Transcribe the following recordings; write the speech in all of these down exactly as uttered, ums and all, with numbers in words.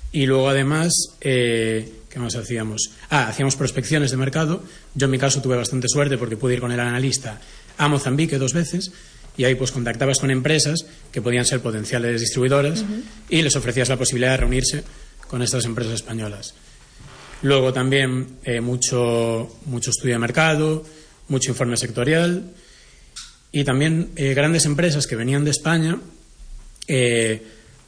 Y luego, además, eh, ¿qué más hacíamos? Ah, hacíamos prospecciones de mercado. Yo, en mi caso, tuve bastante suerte porque pude ir con el analista a Mozambique dos veces y ahí pues contactabas con empresas que podían ser potenciales distribuidoras uh-huh. y les ofrecías la posibilidad de reunirse con estas empresas españolas. Luego también eh, mucho, mucho estudio de mercado, mucho informe sectorial y también eh, grandes empresas que venían de España eh,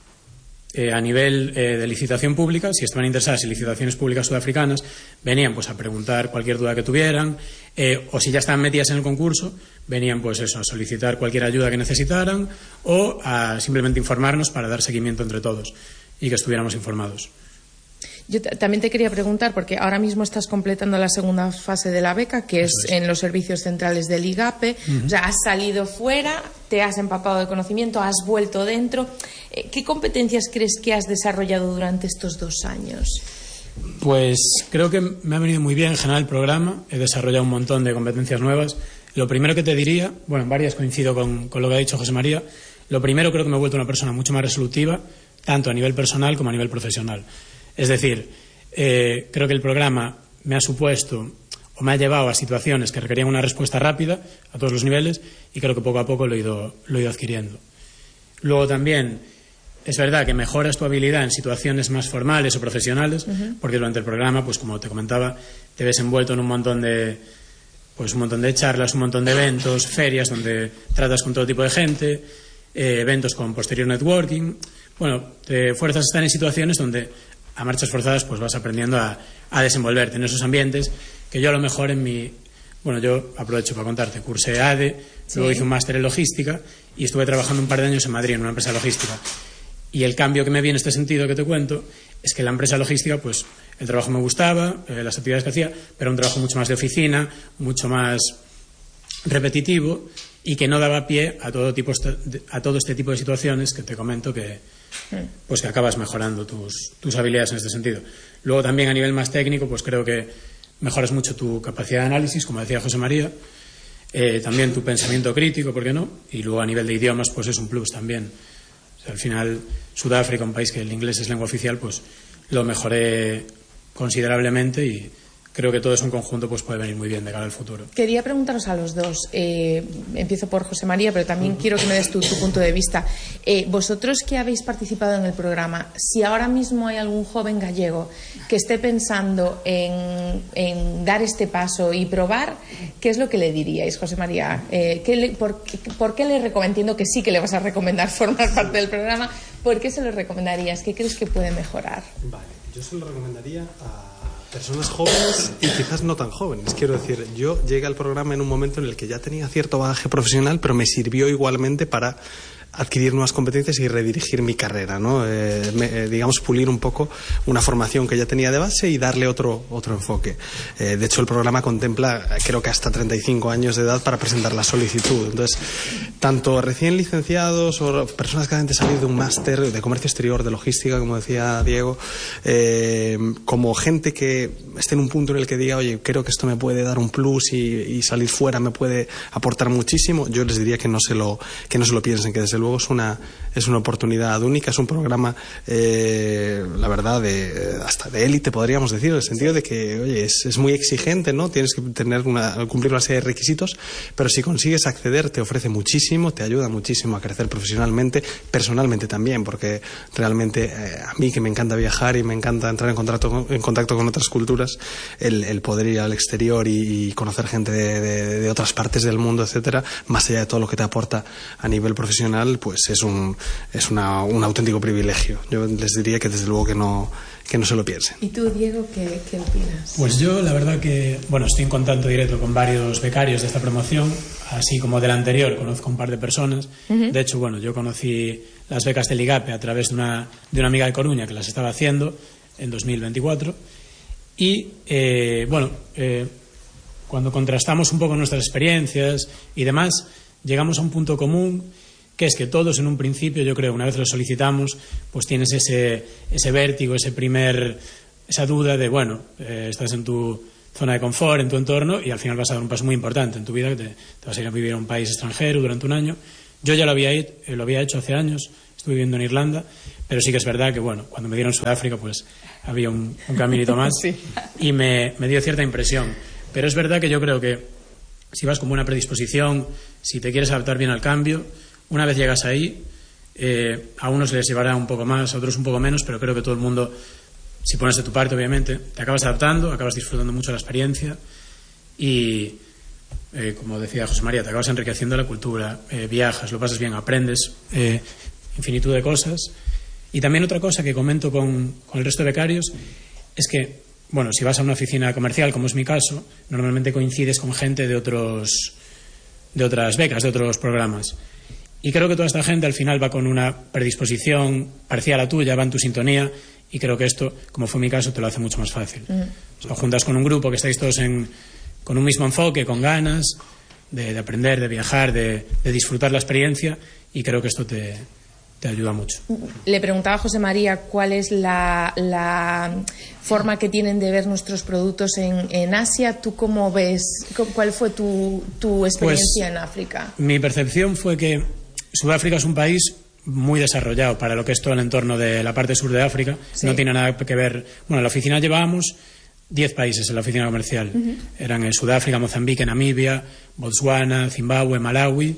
eh, a nivel eh, de licitación pública, si estaban interesadas en licitaciones públicas sudafricanas, venían pues a preguntar cualquier duda que tuvieran eh, o si ya estaban metidas en el concurso, venían pues eso, a solicitar cualquier ayuda que necesitaran o a simplemente informarnos para dar seguimiento entre todos y que estuviéramos informados. Yo t- también te quería preguntar, porque ahora mismo estás completando la segunda fase de la beca, que es, es en los servicios centrales del IGAPE. Uh-huh. O sea, has salido fuera, te has empapado de conocimiento, has vuelto dentro. ¿Qué competencias crees que has desarrollado durante estos dos años? Pues creo que me ha venido muy bien en general el programa. He desarrollado un montón de competencias nuevas. Lo primero que te diría, bueno, en varias coincido con, con lo que ha dicho José María. Lo primero, creo que me he vuelto una persona mucho más resolutiva, tanto a nivel personal como a nivel profesional. Es decir, eh, creo que el programa me ha supuesto o me ha llevado a situaciones que requerían una respuesta rápida a todos los niveles y creo que poco a poco lo he ido, lo he ido adquiriendo. Luego también es verdad que mejoras tu habilidad en situaciones más formales o profesionales, uh-huh. porque durante el programa, pues como te comentaba, te ves envuelto en un montón de, pues un montón de charlas, un montón de eventos, ferias donde tratas con todo tipo de gente, eh, eventos con posterior networking. Bueno, te fuerzas a estar en situaciones donde a marchas forzadas pues vas aprendiendo a, a desenvolverte en esos ambientes que yo a lo mejor en mi... Bueno, yo aprovecho para contarte, cursé A D E, sí. Luego hice un máster en logística y estuve trabajando un par de años en Madrid en una empresa logística. Y el cambio que me vi en este sentido que te cuento es que la empresa logística, pues el trabajo me gustaba, eh, las actividades que hacía, pero un trabajo mucho más de oficina, mucho más repetitivo y que no daba pie a todo, tipo, a todo este tipo de situaciones que te comento que... pues que acabas mejorando tus, tus habilidades en este sentido. Luego también a nivel más técnico pues creo que mejoras mucho tu capacidad de análisis, como decía José María, eh, también tu pensamiento crítico, ¿por qué no? Y luego a nivel de idiomas pues es un plus también. O sea, al final Sudáfrica, un país que el inglés es lengua oficial, pues lo mejoré considerablemente y creo que todo eso en conjunto pues puede venir muy bien de cara al futuro. Quería preguntaros a los dos, eh, empiezo por José María, pero también quiero que me des tu, tu punto de vista. Eh, vosotros que habéis participado en el programa, si ahora mismo hay algún joven gallego que esté pensando en, en dar este paso y probar, ¿qué es lo que le diríais, José María? Eh, ¿qué le, por, ¿Por qué le recomendarías? Entiendo que sí que le vas a recomendar formar parte del programa. ¿Por qué se lo recomendarías? ¿Qué crees que puede mejorar? Vale, yo se lo recomendaría a personas jóvenes y quizás no tan jóvenes. Quiero decir, yo llegué al programa en un momento en el que ya tenía cierto bagaje profesional, pero me sirvió igualmente para adquirir nuevas competencias y redirigir mi carrera, ¿no? Eh, me, eh, digamos, pulir un poco una formación que ya tenía de base y darle otro, otro enfoque. Eh, de hecho, el programa contempla, creo que hasta treinta y cinco años de edad para presentar la solicitud. Entonces, tanto recién licenciados o personas que han de salir de un máster de comercio exterior, de logística, como decía Diego, eh, como gente que esté en un punto en el que diga, oye, creo que esto me puede dar un plus y, y salir fuera me puede aportar muchísimo, yo les diría que no se lo, que no se lo piensen, que desde luego es una, es una oportunidad única, es un programa, eh, la verdad, de, hasta de élite, podríamos decir, en el sentido de que, oye, es, es muy exigente, ¿no? Tienes que tener una, cumplir una serie de requisitos, pero si consigues acceder te ofrece muchísimo, te ayuda muchísimo a crecer profesionalmente, personalmente también, porque realmente eh, a mí que me encanta viajar y me encanta entrar en contacto, en contacto con otras culturas, el, el poder ir al exterior y, y conocer gente de, de, de otras partes del mundo, etcétera, más allá de todo lo que te aporta a nivel profesional, pues es un es una, un auténtico privilegio. Yo les diría que desde luego que no que no se lo piensen. ¿Y tú, Diego, qué, qué opinas? Pues yo la verdad que, bueno, estoy en contacto directo con varios becarios de esta promoción, así como de la anterior conozco un par de personas. Uh-huh. De hecho, bueno, yo conocí las becas del IGAPE a través de una, de una amiga de Coruña que las estaba haciendo en dos mil veinticuatro y, eh, bueno, eh, cuando contrastamos un poco nuestras experiencias y demás, llegamos a un punto común, que es que todos en un principio, yo creo, una vez lo solicitamos, pues tienes ese, ese vértigo, ese primer, esa duda de, bueno, eh, estás en tu zona de confort, en tu entorno, y al final vas a dar un paso muy importante en tu vida, que te, te vas a ir a vivir a un país extranjero durante un año. Yo ya lo había, eh, lo había hecho hace años, estuve viviendo en Irlanda, pero sí que es verdad que, bueno, cuando me dieron Sudáfrica, pues había un, un caminito más sí. y me, me dio cierta impresión. Pero es verdad que yo creo que si vas con buena predisposición, si te quieres adaptar bien al cambio, una vez llegas ahí, eh, a unos les llevará un poco más, a otros un poco menos, pero creo que todo el mundo, si pones de tu parte, obviamente, te acabas adaptando, acabas disfrutando mucho de la experiencia y, eh, como decía José María, te acabas enriqueciendo la cultura, eh, viajas, lo pasas bien, aprendes eh, infinitud de cosas. Y también otra cosa que comento con, con el resto de becarios es que, bueno, si vas a una oficina comercial, como es mi caso, normalmente coincides con gente de otros de otras becas, de otros programas. Y creo que toda esta gente al final va con una predisposición parecida a la tuya, va en tu sintonía, y creo que esto, como fue mi caso, te lo hace mucho más fácil. Mm. O sea, juntas con un grupo que estáis todos en, con un mismo enfoque, con ganas de, de aprender, de viajar, de, de disfrutar la experiencia, y creo que esto te, te ayuda mucho. Le preguntaba a José María cuál es la, la forma que tienen de ver nuestros productos en, en Asia. ¿Tú cómo ves? ¿Cuál fue tu, tu experiencia pues, en África? Mi percepción fue que Sudáfrica es un país muy desarrollado para lo que es todo el entorno de la parte sur de África. Sí. No tiene nada que ver. Bueno, en la oficina llevábamos diez países en la oficina comercial. Uh-huh. Eran en Sudáfrica, Mozambique, Namibia, Botswana, Zimbabue, Malawi,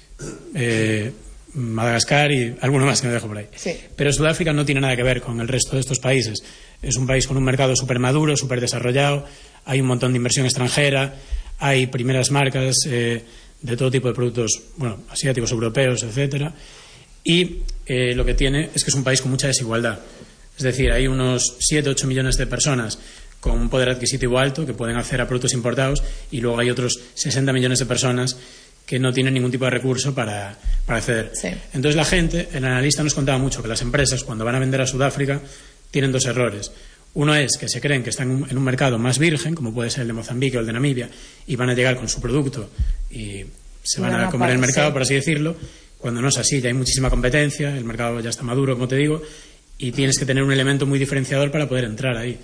eh, Madagascar y alguno más que me dejo por ahí. Sí. Pero Sudáfrica no tiene nada que ver con el resto de estos países. Es un país con un mercado súper maduro, súper desarrollado. Hay un montón de inversión extranjera. Hay primeras marcas eh, de todo tipo de productos, bueno, asiáticos, europeos, etcétera. Y eh, lo que tiene es que es un país con mucha desigualdad. Es decir, hay unos siete u ocho millones de personas con un poder adquisitivo alto que pueden acceder a productos importados, y luego hay otros sesenta millones de personas que no tienen ningún tipo de recurso para, para acceder. Sí. Entonces la gente, el analista nos contaba mucho que las empresas, cuando van a vender a Sudáfrica, tienen dos errores. Uno es que se creen que están en un, en un mercado más virgen, como puede ser el de Mozambique o el de Namibia, y van a llegar con su producto y se van a comer el mercado, por así decirlo, cuando no es así. Ya hay muchísima competencia, el mercado ya está maduro, como te digo, y tienes que tener un elemento muy diferenciador para poder entrar ahí.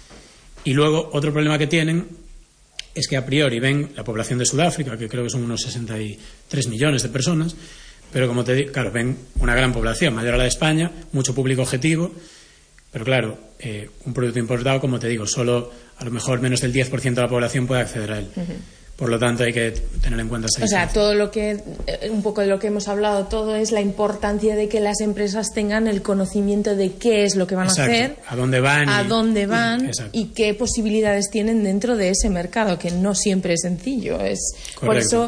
Y luego, otro problema que tienen es que a priori ven la población de Sudáfrica, que creo que son unos sesenta y tres millones de personas, pero como te digo, claro, ven una gran población, mayor a la de España, mucho público objetivo, pero claro, eh, un producto importado, como te digo, solo a lo mejor menos del diez por ciento de la población puede acceder a él. Uh-huh. Por lo tanto, hay que tener en cuenta esa O sea, todo lo que, un poco de lo que hemos hablado, todo es la importancia de que las empresas tengan el conocimiento de qué es lo que van Exacto. a hacer, a dónde van, a y, dónde van y, y qué posibilidades tienen dentro de ese mercado, que no siempre es sencillo. Es Correcto. Por eso,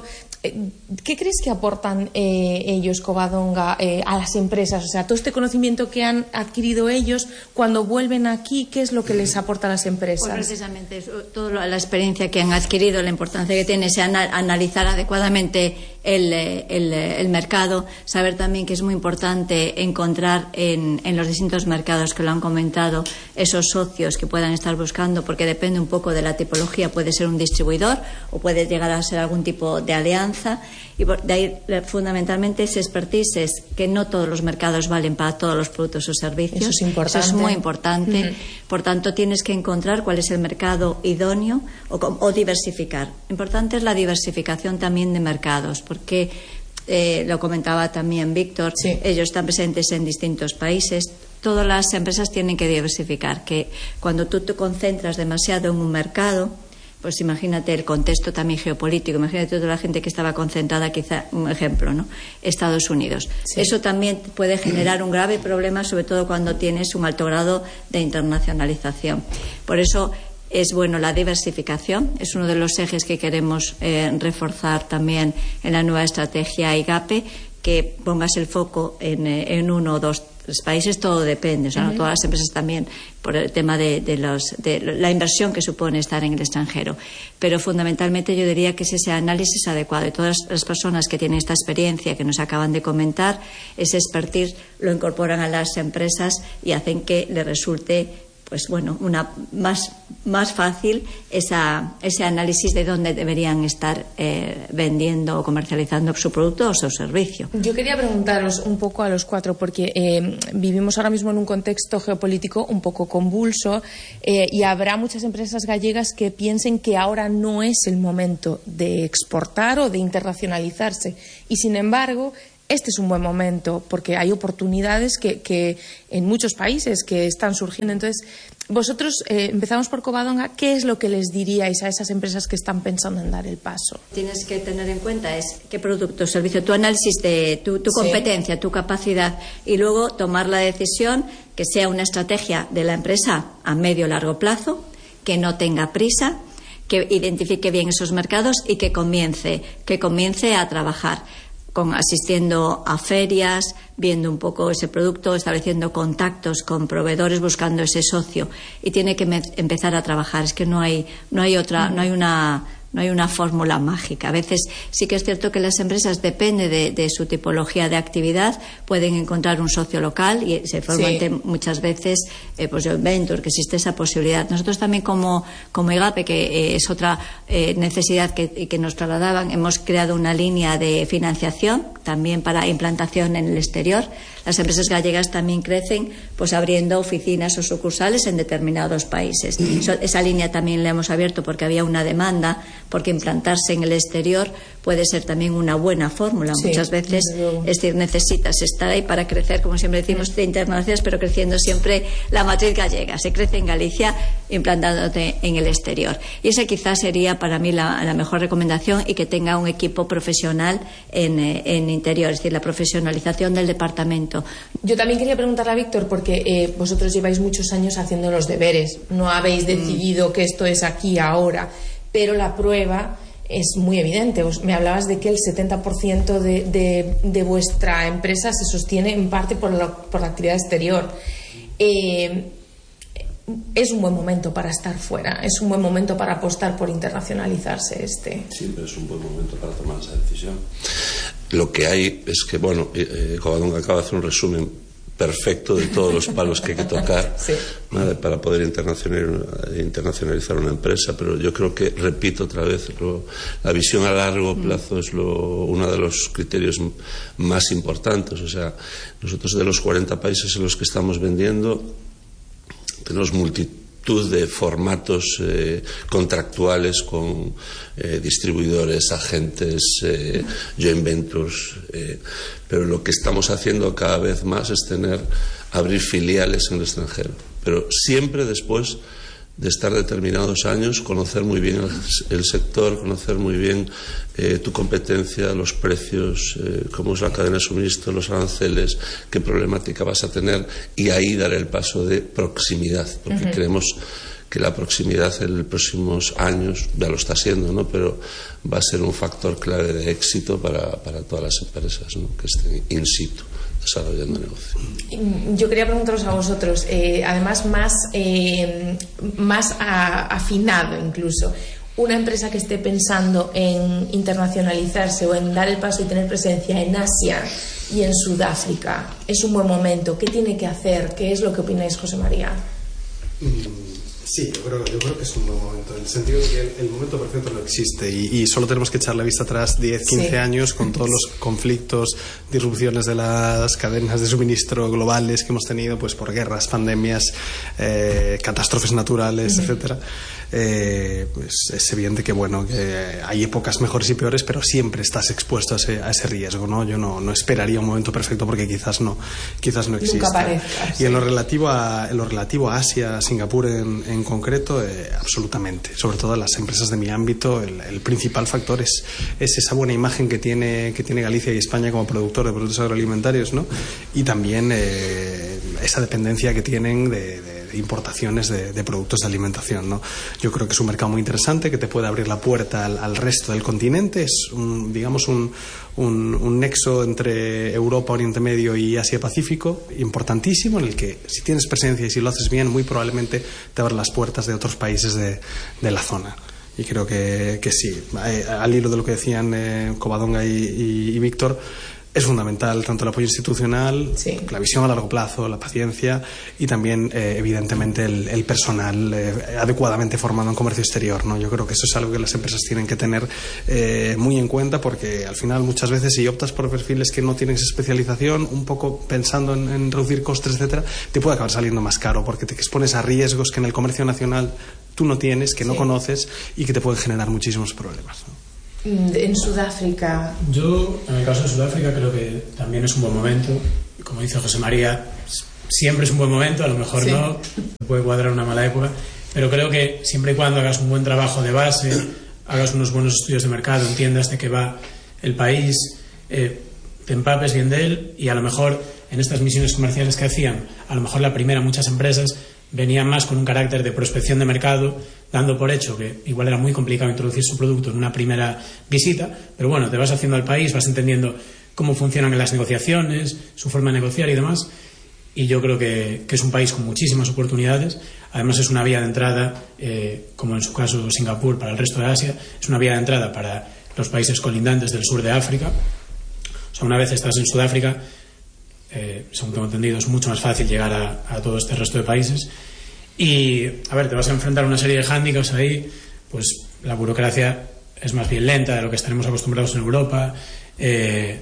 ¿qué crees que aportan eh, ellos, Covadonga, eh, a las empresas? O sea, todo este conocimiento que han adquirido ellos, cuando vuelven aquí, ¿qué es lo que les aporta a las empresas? Pues precisamente eso, toda la experiencia que han adquirido, la importancia que tiene es analizar adecuadamente el, el, el mercado, saber también que es muy importante encontrar en, en los distintos mercados que lo han comentado esos socios que puedan estar buscando, porque depende un poco de la tipología, puede ser un distribuidor o puede llegar a ser algún tipo de alianza, y de ahí fundamentalmente ese expertise es que no todos los mercados valen para todos los productos o servicios. Eso es importante. Eso es muy importante. Uh-huh. Por tanto, tienes que encontrar cuál es el mercado idóneo o, o diversificar. Importante es la diversificación también de mercados, porque eh, lo comentaba también Víctor, sí. ellos están presentes en distintos países. Todas las empresas tienen que diversificar, que cuando tú te concentras demasiado en un mercado, pues imagínate el contexto también geopolítico, imagínate toda la gente que estaba concentrada, quizá un ejemplo, ¿no? Estados Unidos. Sí. Eso también puede generar un grave problema, sobre todo cuando tienes un alto grado de internacionalización. Por eso es bueno la diversificación, es uno de los ejes que queremos eh, reforzar también en la nueva estrategia IGAPE, que pongas el foco en, en uno o dos tres países, todo depende, o sea, uh-huh. no todas las empresas también, por el tema de, de, los, de la inversión que supone estar en el extranjero. Pero fundamentalmente yo diría que es ese análisis adecuado, y todas las personas que tienen esta experiencia que nos acaban de comentar, ese expertise lo incorporan a las empresas y hacen que les resulte, pues bueno, una más, más fácil esa, ese análisis de dónde deberían estar eh, vendiendo o comercializando su producto o su servicio. Yo quería preguntaros un poco a los cuatro, porque eh, vivimos ahora mismo en un contexto geopolítico un poco convulso, eh, y habrá muchas empresas gallegas que piensen que ahora no es el momento de exportar o de internacionalizarse, y sin embargo este es un buen momento porque hay oportunidades que, que en muchos países que están surgiendo. Entonces, vosotros, eh, empezamos por Covadonga, ¿qué es lo que les diríais a esas empresas que están pensando en dar el paso? Tienes que tener en cuenta es qué producto, servicio, tu análisis de tu, tu competencia, sí. tu capacidad, y luego tomar la decisión que sea una estrategia de la empresa a medio o largo plazo, que no tenga prisa, que identifique bien esos mercados y que comience, que comience a trabajar. Con, asistiendo a ferias, viendo un poco ese producto, estableciendo contactos con proveedores, buscando ese socio, y tiene que me, empezar a trabajar. Es que no hay, no hay otra, no hay una, no hay una fórmula mágica. A veces sí que es cierto que las empresas, depende de, de su tipología de actividad, pueden encontrar un socio local y se forman sí. muchas veces eh, pues joint venture, que existe esa posibilidad. Nosotros también como, como IGAPE, que eh, es otra eh, necesidad que, que nos trasladaban, hemos creado una línea de financiación también para implantación en el exterior. Las empresas gallegas también crecen pues abriendo oficinas o sucursales en determinados países. Eso, esa línea también la hemos abierto porque había una demanda, porque implantarse en el exterior puede ser también una buena fórmula. Sí, muchas veces, es decir, necesitas estar ahí para crecer, como siempre decimos, de internacionales, pero creciendo siempre la matriz gallega. Se crece en Galicia implantándote en el exterior. Y esa quizás sería para mí la, la mejor recomendación, y que tenga un equipo profesional en, en interior, es decir, la profesionalización del departamento. Yo también quería preguntarle a Víctor, porque eh, vosotros lleváis muchos años haciendo los deberes, no habéis decidido mm. que esto es aquí ahora, pero la prueba es muy evidente. Me hablabas de que el setenta por ciento de, de, de vuestra empresa se sostiene en parte por la, por la actividad exterior. Eh, es un buen momento para estar fuera, es un buen momento para apostar por internacionalizarse este. Siempre es un buen momento para tomar esa decisión. Lo que hay es que, bueno, eh, Covadonga acaba de hacer un resumen perfecto de todos los palos que hay que tocar sí. ¿vale? para poder internacionalizar, internacionalizar una empresa, pero yo creo que, repito otra vez, lo, la visión a largo plazo es lo, uno de los criterios más importantes. O sea, nosotros de los cuarenta países en los que estamos vendiendo tenemos multitud de formatos eh, contractuales con eh, distribuidores, agentes, eh, joint ventures, eh, pero lo que estamos haciendo cada vez más es tener, abrir filiales en el extranjero, pero siempre después de estar determinados años, conocer muy bien el, el sector, conocer muy bien eh, tu competencia, los precios, eh, cómo es la cadena de suministro, los aranceles, qué problemática vas a tener, y ahí dar el paso de proximidad, porque uh-huh. creemos que la proximidad en los próximos años, ya lo está siendo, ¿no? Pero va a ser un factor clave de éxito para, para todas las empresas, ¿no? Que estén in situ desarrollando negocio. Yo quería preguntaros a vosotros, eh, además más, eh, más a, afinado incluso, una empresa que esté pensando en internacionalizarse o en dar el paso y tener presencia en Asia y en Sudáfrica, es un buen momento. ¿Qué tiene que hacer? ¿Qué es lo que opináis, José María? Sí, yo creo, yo creo que es un buen momento, en el sentido de que el, el momento perfecto no existe, y, y solo tenemos que echar la vista atrás diez, quince sí. años con todos los conflictos, disrupciones de las cadenas de suministro globales que hemos tenido, pues por guerras, pandemias, eh, catástrofes naturales, uh-huh. etcétera. Eh, pues es evidente que bueno que hay épocas mejores y peores, pero siempre estás expuesto a ese, a ese riesgo, ¿no? Yo no, no esperaría un momento perfecto, porque quizás no quizás no existe. Nunca parezca, sí. Y en lo relativo a en lo relativo a Asia, Singapur en, en concreto, eh, absolutamente. Sobre todo las empresas de mi ámbito, el, el principal factor es, es esa buena imagen que tiene que tiene Galicia y España como productor de productos agroalimentarios, ¿no? Y también eh, esa dependencia que tienen de, de importaciones de, de productos de alimentación, ¿no? Yo creo que es un mercado muy interesante, que te puede abrir la puerta al, al resto del continente. Es un, digamos un, un, un nexo entre Europa, Oriente Medio y Asia Pacífico importantísimo, en el que si tienes presencia y si lo haces bien, muy probablemente te abra las puertas de otros países de, de la zona. Y creo que, que sí, eh, al hilo de lo que decían eh, Covadonga y, y, y Víctor, es fundamental tanto el apoyo institucional, sí. la visión a largo plazo, la paciencia, y también, eh, evidentemente, el, el personal eh, adecuadamente formado en comercio exterior, ¿no? Yo creo que eso es algo que las empresas tienen que tener eh, muy en cuenta, porque al final muchas veces, si optas por perfiles que no tienen esa especialización, un poco pensando en, en reducir costes, etcétera, te puede acabar saliendo más caro, porque te expones a riesgos que en el comercio nacional tú no tienes, que no sí. conoces, y que te pueden generar muchísimos problemas, ¿no? En Sudáfrica. Yo, en el caso de Sudáfrica, creo que también es un buen momento. Como dice José María, siempre es un buen momento, a lo mejor sí. No, puede cuadrar una mala época, pero creo que siempre y cuando hagas un buen trabajo de base, hagas unos buenos estudios de mercado, entiendas de qué va el país, eh, te empapes bien de él, y a lo mejor en estas misiones comerciales que hacían, a lo mejor la primera muchas empresas venían más con un carácter de prospección de mercado, dando por hecho que igual era muy complicado introducir su producto en una primera visita, pero bueno, te vas haciendo al país, vas entendiendo cómo funcionan las negociaciones, su forma de negociar y demás, y yo creo que, que es un país con muchísimas oportunidades. Además es una vía de entrada, eh, como en su caso Singapur, para el resto de Asia, es una vía de entrada para los países colindantes del sur de África. O sea, una vez estás en Sudáfrica, eh, según tengo entendido, es mucho más fácil llegar a, a todo este resto de países. Y, a ver, te vas a enfrentar a una serie de hándicaps ahí, pues la burocracia es más bien lenta de lo que estaremos acostumbrados en Europa, eh,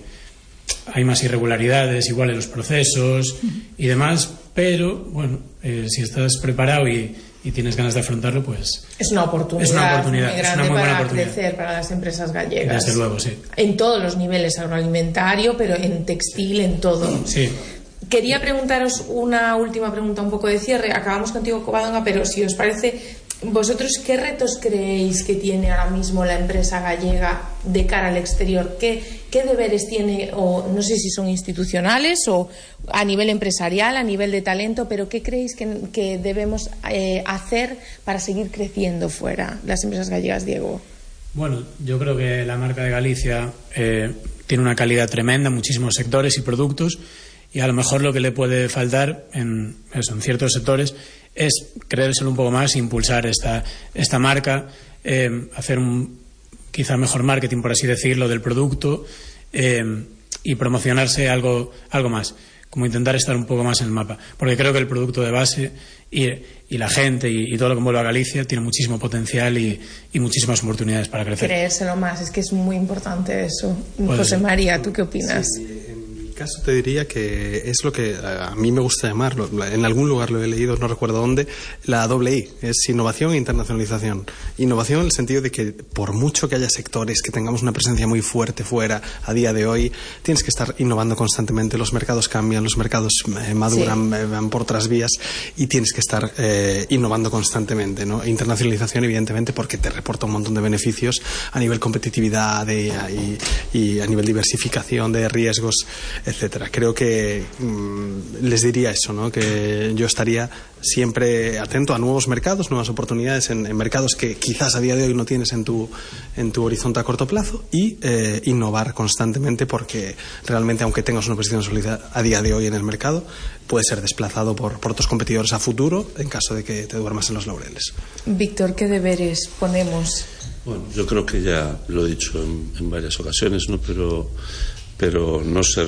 hay más irregularidades igual en los procesos y demás, pero bueno, eh, si estás preparado y, y tienes ganas de afrontarlo, pues es una oportunidad, es una oportunidad muy grande, es una muy buena para oportunidad. Crecer para las empresas gallegas. Desde luego, sí. En todos los niveles, agroalimentario, pero en textil, en todo. Sí. Quería preguntaros una última pregunta, un poco de cierre. Acabamos contigo, Covadonga, pero si os parece, ¿vosotros qué retos creéis que tiene ahora mismo la empresa gallega de cara al exterior? ¿Qué, qué deberes tiene, o no sé si son institucionales o a nivel empresarial, a nivel de talento, pero qué creéis que, que debemos eh, hacer para seguir creciendo fuera las empresas gallegas, Diego? Bueno, yo creo que la marca de Galicia eh, tiene una calidad tremenda en muchísimos sectores y productos, y a lo mejor lo que le puede faltar en, eso, en ciertos sectores es creérselo un poco más, impulsar esta, esta marca, eh, hacer un quizá mejor marketing, por así decirlo, del producto, eh, y promocionarse algo, algo más, como intentar estar un poco más en el mapa, porque creo que el producto de base y, y la gente y, y todo lo que envuelve a Galicia tiene muchísimo potencial y, y muchísimas oportunidades para crecer. Creérselo más, es que es muy importante eso. Puede José ser. María, ¿tú qué opinas? Sí, en mi caso te diría que es lo que a mí me gusta llamarlo, en algún lugar lo he leído, no recuerdo dónde, la doble I, es innovación e internacionalización. Innovación en el sentido de que por mucho que haya sectores, que tengamos una presencia muy fuerte fuera a día de hoy, tienes que estar innovando constantemente, los mercados cambian, los mercados eh, maduran, sí. eh, van por otras vías y tienes que estar eh, innovando constantemente, ¿no? Internacionalización, evidentemente, porque te reporta un montón de beneficios a nivel competitividad de, y, y a nivel diversificación de riesgos, etcétera. Creo que mmm, les diría eso, ¿no? Que yo estaría siempre atento a nuevos mercados, nuevas oportunidades en, en mercados que quizás a día de hoy no tienes en tu, en tu horizonte a corto plazo, y eh, innovar constantemente, porque realmente, aunque tengas una posición sólida a día de hoy en el mercado, puede ser desplazado por, por otros competidores a futuro en caso de que te duermas en los laureles. Víctor, ¿qué deberes ponemos? Bueno, yo creo que ya lo he dicho en, en varias ocasiones, ¿no? Pero, pero no ser,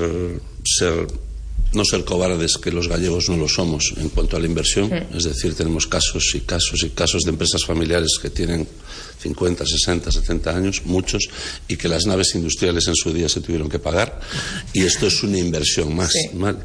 ser no ser cobardes, que los gallegos no lo somos en cuanto a la inversión. Sí. Es decir, tenemos casos y casos y casos de empresas familiares que tienen cincuenta, sesenta, setenta años, muchos, y que las naves industriales en su día se tuvieron que pagar, y esto es una inversión más. Sí. ¿Vale?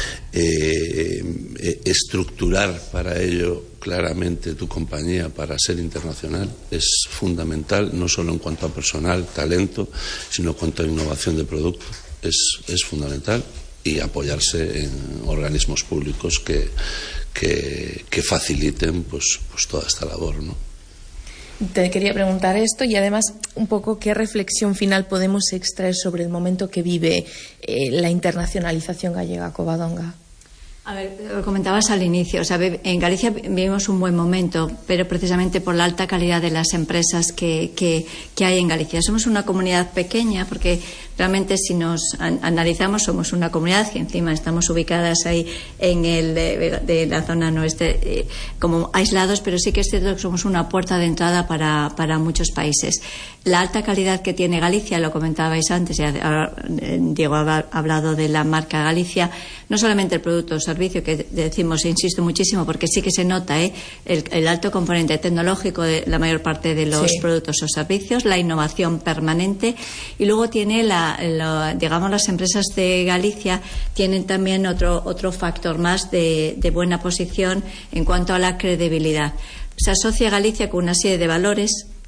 Eh, eh, estructurar para ello claramente tu compañía para ser internacional es fundamental, no solo en cuanto a personal, talento, sino en cuanto a innovación de producto. Es, es fundamental. Y apoyarse en organismos públicos que, que, que faciliten pues, pues toda esta labor, ¿no? Te quería preguntar esto, y además un poco qué reflexión final podemos extraer sobre el momento que vive eh, la internacionalización gallega, Covadonga. A ver, lo comentabas al inicio, o sea, en Galicia vivimos un buen momento, pero precisamente por la alta calidad de las empresas que, que, que hay en Galicia. Somos una comunidad pequeña, porque realmente si nos an analizamos somos una comunidad que encima estamos ubicadas ahí en el de, de la zona noreste, eh, como aislados, pero sí que es cierto que somos una puerta de entrada para, para muchos países. La alta calidad que tiene Galicia, lo comentabais antes, ya Diego ha hablado de la marca Galicia, no solamente el producto o servicio, que decimos, e insisto muchísimo, porque sí que se nota ¿eh? el, el alto componente tecnológico de la mayor parte de los sí. productos o servicios, la innovación permanente, y luego tiene la, la, digamos, las empresas de Galicia tienen también otro, otro factor más de, de buena posición en cuanto a la credibilidad. Se asocia Galicia con una serie de valores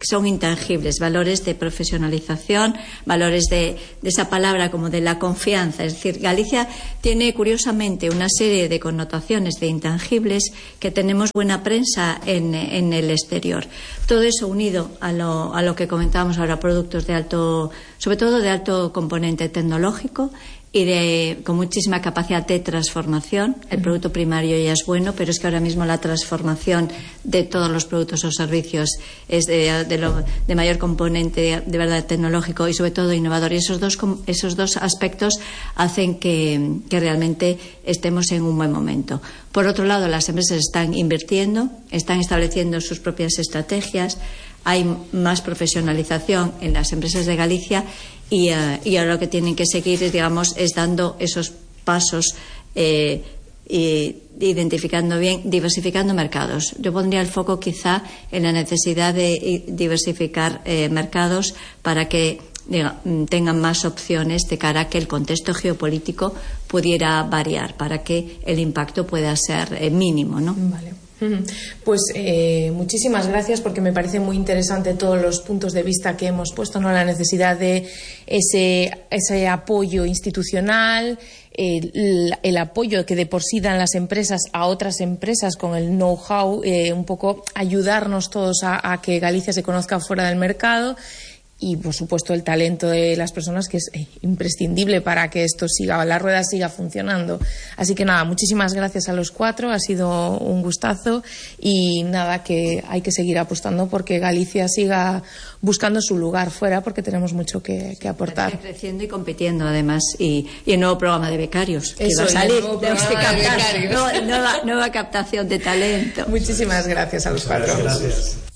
que son intangibles, valores de profesionalización, valores de, de esa palabra como de la confianza. Es decir, Galicia tiene curiosamente una serie de connotaciones de intangibles que tenemos buena prensa en, en el exterior. Todo eso unido a lo, a lo que comentábamos ahora, productos de alto, sobre todo de alto componente tecnológico y de, con muchísima capacidad de transformación. El producto primario ya es bueno, pero es que ahora mismo la transformación de todos los productos o servicios es de, de, lo, de mayor componente de, de verdad tecnológico y sobre todo innovador. Y esos dos, esos dos aspectos hacen que, que realmente estemos en un buen momento. Por otro lado, las empresas están invirtiendo, están estableciendo sus propias estrategias, hay más profesionalización en las empresas de Galicia y, uh, y ahora lo que tienen que seguir es, digamos, es dando esos pasos, eh, y identificando bien, diversificando mercados. Yo pondría el foco quizá en la necesidad de diversificar eh, mercados para que diga, tengan más opciones de cara a que el contexto geopolítico pudiera variar, para que el impacto pueda ser eh, mínimo, ¿no? Vale. Pues eh, muchísimas gracias, porque me parece muy interesante todos los puntos de vista que hemos puesto, ¿no? La necesidad de ese, ese apoyo institucional, el, el apoyo que de por sí dan las empresas a otras empresas con el know-how, eh, un poco ayudarnos todos a, a que Galicia se conozca fuera del mercado. Y, por supuesto, el talento de las personas, que es imprescindible para que esto siga, la rueda siga funcionando. Así que nada, muchísimas gracias a los cuatro, ha sido un gustazo y nada, que hay que seguir apostando porque Galicia siga buscando su lugar fuera, porque tenemos mucho que, que aportar. Creciendo y compitiendo, además, y, y el nuevo programa de becarios que Eso, va a salir, tenemos que captar nueva, nueva, nueva captación de talento. Muchísimas gracias a los cuatro. Gracias.